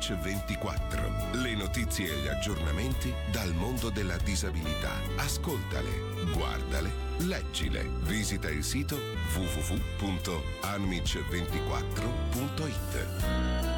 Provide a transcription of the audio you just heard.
Anmic 24. Le notizie e gli aggiornamenti dal mondo della disabilità. Ascoltale, guardale, leggile. Visita il sito www.anmic24.it.